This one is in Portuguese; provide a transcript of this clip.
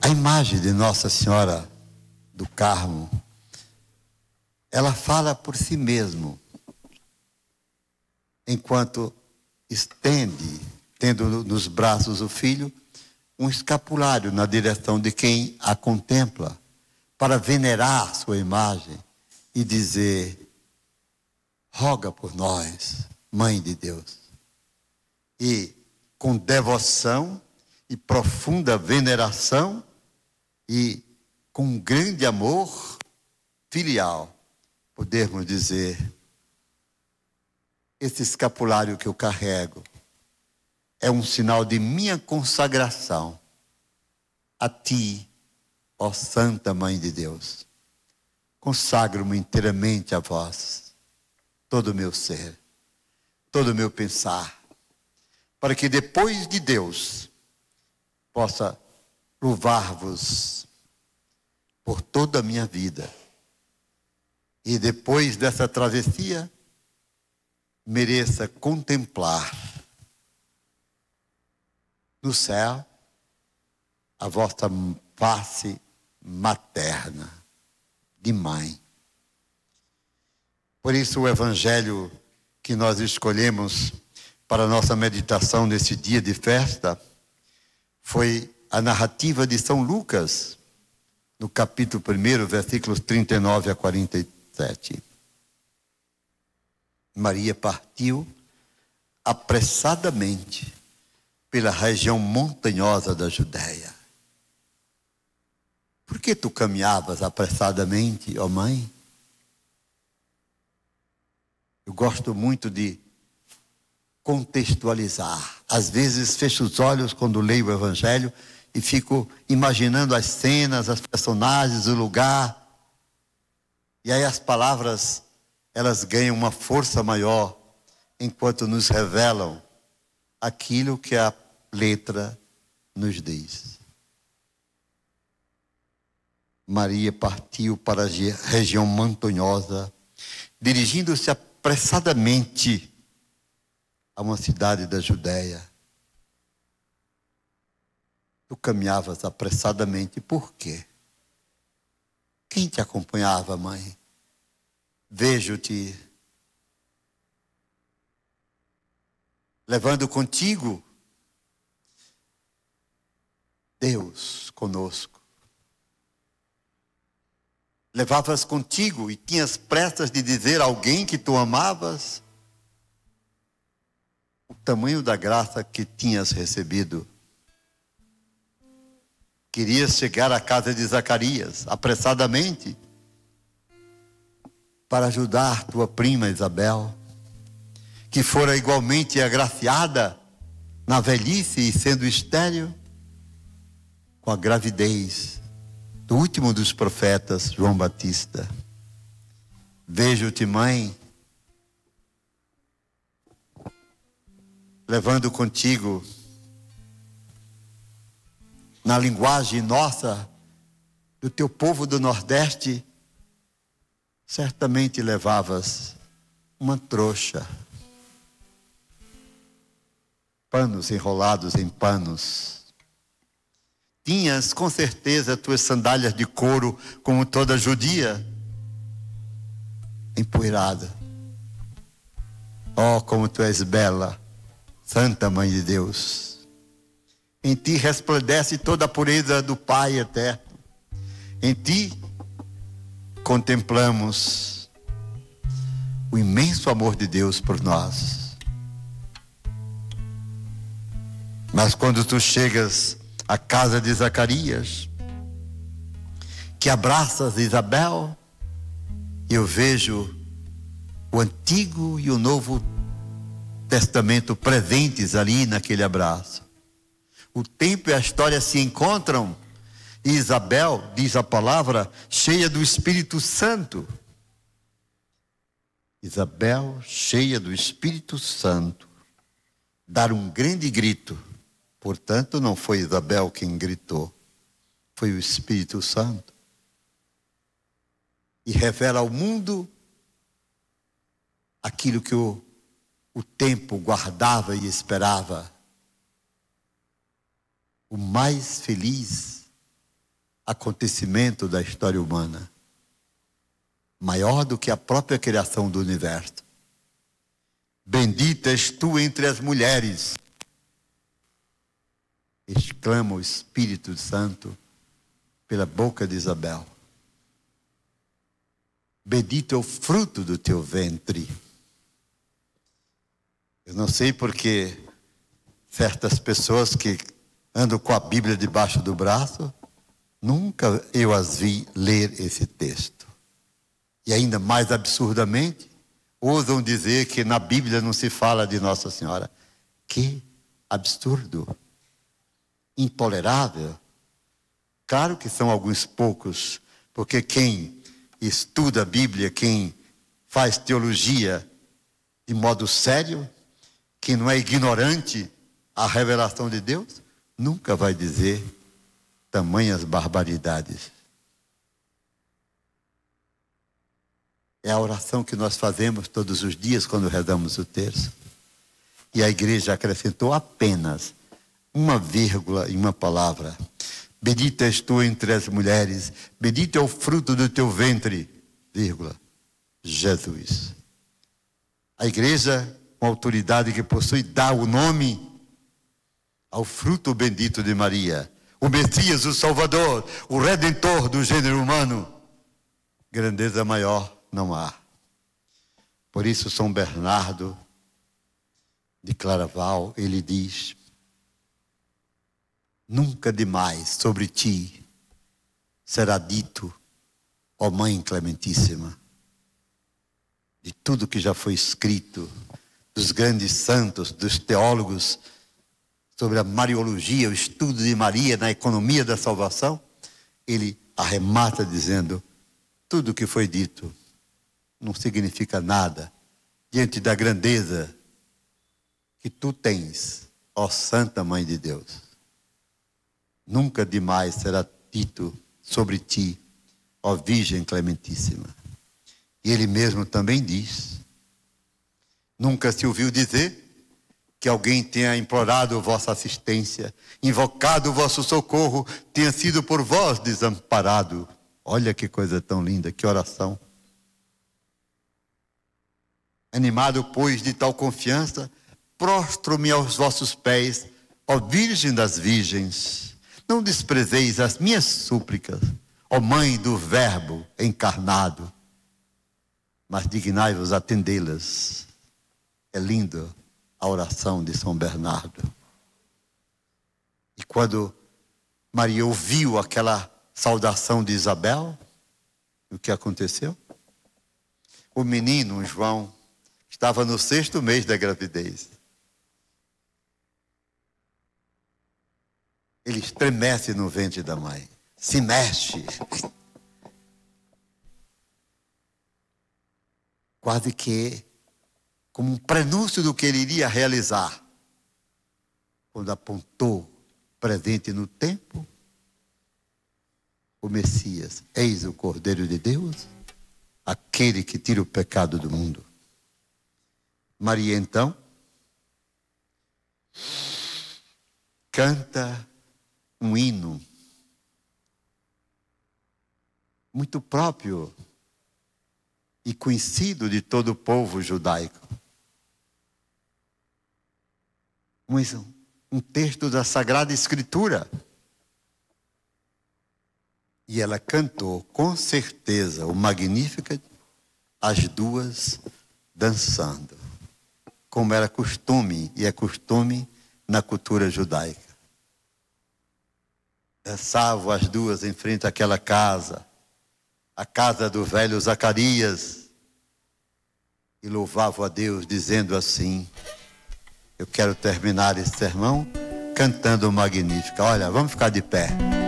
A imagem de Nossa Senhora do Carmo, ela fala por si mesmo, enquanto estende, tendo nos braços o filho, um escapulário na direção de quem a contempla, para venerar sua imagem e dizer: roga por nós, Mãe de Deus. E com devoção e profunda veneração e com grande amor filial, podemos dizer: esse escapulário que eu carrego é um sinal de minha consagração a Ti, ó Santa Mãe de Deus. Consagro-me inteiramente a Vós, todo o meu ser, todo o meu pensar, para que depois de Deus possa louvar-vos por toda a minha vida. E depois dessa travessia, mereça contemplar no céu a vossa face materna, de mãe. Por isso o evangelho que nós escolhemos para a nossa meditação nesse dia de festa foi a narrativa de São Lucas, no capítulo 1, versículos 39 a 47. Maria partiu apressadamente pela região montanhosa da Judéia. Por que tu caminhavas apressadamente, ó mãe? Eu gosto muito de contextualizar. Às vezes fecho os olhos quando leio o Evangelho e fico imaginando as cenas, as personagens, o lugar. E aí as palavras, elas ganham uma força maior enquanto nos revelam aquilo que a letra nos diz. Maria partiu para a região montanhosa, dirigindo-se apressadamente a uma cidade da Judéia. Tu caminhavas apressadamente, por quê? Quem te acompanhava, mãe? Vejo-te levando contigo Deus conosco. Levavas contigo e tinhas pressas de dizer a alguém que tu amavas o tamanho da graça que tinhas recebido. Querias chegar à casa de Zacarias apressadamente para ajudar tua prima Isabel, que fora igualmente agraciada na velhice e sendo estéril, com a gravidez do último dos profetas, João Batista. Vejo-te, mãe, levando contigo, na linguagem nossa, do teu povo do Nordeste, certamente levavas uma trouxa, panos enrolados em panos. Tinhas, com certeza, tuas sandálias de couro, como toda judia, empoeirada. Oh, como tu és bela, Santa Mãe de Deus. Em ti resplandece toda a pureza do Pai eterno. Em ti contemplamos o imenso amor de Deus por nós. Mas quando tu chegas à casa de Zacarias, que abraças Isabel, eu vejo o Antigo e o Novo Testamento presentes ali naquele abraço. O tempo e a história se encontram e Isabel, diz a palavra, cheia do Espírito Santo. Isabel, cheia do Espírito Santo, dar um grande grito. Portanto, não foi Isabel quem gritou, foi o Espírito Santo. E revela ao mundo aquilo que o tempo guardava e esperava. O mais feliz acontecimento da história humana, maior do que a própria criação do universo. Bendita és tu entre as mulheres, exclama o Espírito Santo pela boca de Isabel. Bendito é o fruto do teu ventre. Eu não sei porque certas pessoas que andam com a Bíblia debaixo do braço, nunca eu as vi ler esse texto. E ainda mais absurdamente, ousam dizer que na Bíblia não se fala de Nossa Senhora. Que absurdo! Intolerável. Claro que são alguns poucos, porque quem estuda a Bíblia, quem faz teologia de modo sério, quem não é ignorante à revelação de Deus, nunca vai dizer tamanhas barbaridades. É a oração que nós fazemos todos os dias quando rezamos o terço. E a igreja acrescentou apenas uma vírgula em uma palavra. Bendita és tu entre as mulheres, bendito é o fruto do teu ventre, vírgula, Jesus. A igreja, com a autoridade que possui, dá o nome ao fruto bendito de Maria, o Messias, o Salvador, o Redentor do gênero humano. Grandeza maior não há. Por isso São Bernardo de Claraval, ele diz: nunca demais sobre ti será dito, ó Mãe Clementíssima, de tudo que já foi escrito, dos grandes santos, dos teólogos, sobre a Mariologia, o estudo de Maria na economia da salvação. Ele arremata dizendo: tudo que foi dito não significa nada diante da grandeza que tu tens, ó Santa Mãe de Deus. Nunca demais será dito sobre ti, ó Virgem Clementíssima. E ele mesmo também diz: nunca se ouviu dizer que alguém tenha implorado vossa assistência, invocado o vosso socorro, tenha sido por vós desamparado. Olha que coisa tão linda, que oração. Animado, pois, de tal confiança, prostro-me aos vossos pés, ó Virgem das Virgens. Não desprezeis as minhas súplicas, ó Mãe do Verbo encarnado, mas dignai-vos atendê-las. É lindo a oração de São Bernardo. E quando Maria ouviu aquela saudação de Isabel, o que aconteceu? O menino, João, estava no 6º mês da gravidez. Ele estremece no ventre da mãe, se mexe. Quase que como um prenúncio do que ele iria realizar. Quando apontou presente no tempo, o Messias: eis o Cordeiro de Deus, aquele que tira o pecado do mundo. Maria então canta um hino muito próprio e conhecido de todo o povo judaico. Um texto da Sagrada Escritura. E ela cantou, com certeza, o Magnificat, as duas dançando, como era costume, e é costume na cultura judaica. Dançavam as duas em frente àquela casa, a casa do velho Zacarias, e louvavam a Deus, dizendo assim: eu quero terminar esse sermão cantando o Magnífica. Olha, vamos ficar de pé.